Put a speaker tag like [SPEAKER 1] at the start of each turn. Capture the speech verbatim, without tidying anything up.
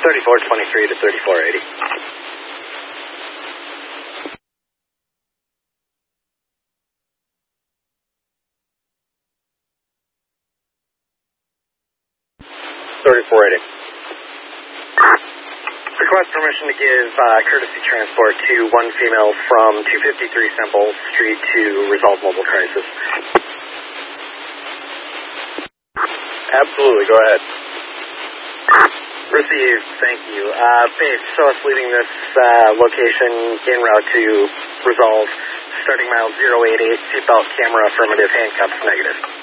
[SPEAKER 1] thirty-four twenty-three to thirty-four eighty. thirty-four eighty. Request permission to give uh, courtesy transport to one female from two fifty-three Semple Street to resolve mobile crisis.
[SPEAKER 2] Absolutely, go ahead.
[SPEAKER 1] Received, thank you. Uh, base, show us leaving this uh, location en route to resolve, starting mile zero eight eight, seatbelt camera affirmative, handcuffs negative.